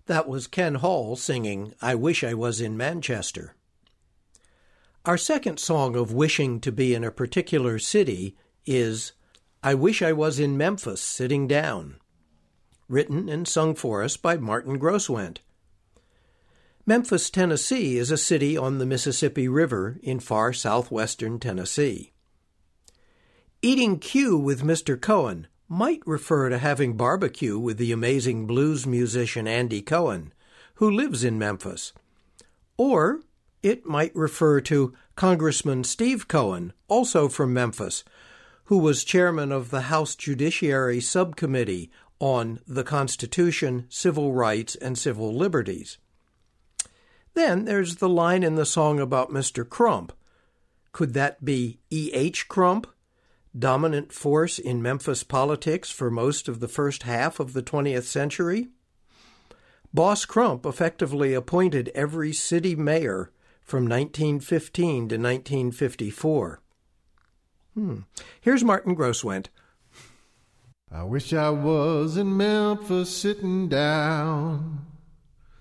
That was Ken Hall singing I Wish I Was in Manchester. Our second song of wishing to be in a particular city is I Wish I Was in Memphis Sitting Down, written and sung for us by Martin Groswent. Memphis, Tennessee is a city on the Mississippi River in far southwestern Tennessee. Eating Q with Mr. Cohen might refer to having barbecue with the amazing blues musician Andy Cohen, who lives in Memphis. Or it might refer to Congressman Steve Cohen, also from Memphis, who was chairman of the House Judiciary Subcommittee on the Constitution, Civil Rights, and Civil Liberties. Then there's the line in the song about Mr. Crump. Could that be E.H. Crump, dominant force in Memphis politics for most of the first half of the 20th century? Boss Crump effectively appointed every city mayor from 1915 to 1954. Here's Martin Groswent. I wish I was in Memphis sitting down,